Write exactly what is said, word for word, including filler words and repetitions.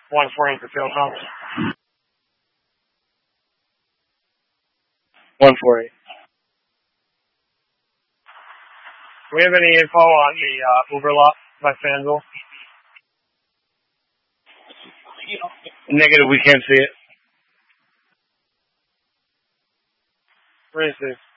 one forty for field house. one forty. Do we have any info on the uh, Uber lot by Fanville? Negative, we can't see it. Where is this?